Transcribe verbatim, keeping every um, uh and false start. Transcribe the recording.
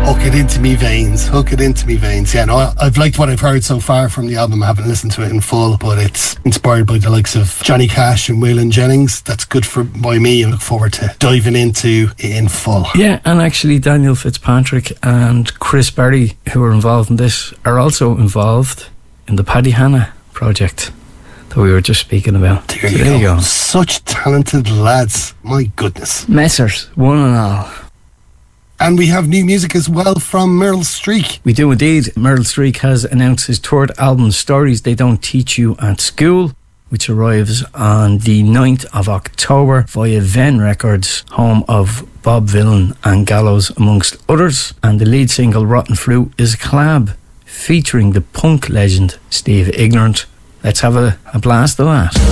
Hook it into me veins. Hook it into me veins. Yeah, no, I've liked what I've heard so far from the album. I haven't listened to it in full, but it's inspired by the likes of Johnny Cash and Waylon Jennings. That's good for by me. I look forward to diving into it in full. Yeah, and actually Daniel Fitzpatrick and Chris Berry, who are involved in this, are also involved in the Paddy Hanna project that we were just speaking about. There, you, there go. you go. Such talented lads. My goodness. Messers, one and all. And we have new music as well from Meryl Streak. We do indeed. Meryl Streak has announced his third album, Stories They Don't Teach You at School, which arrives on the ninth of October via Ven Records, home of Bob Vylan and Gallows, amongst others. And the lead single, Rotten Fruit, is a collab featuring the punk legend Steve Ignorant. Let's have a, a blast of that.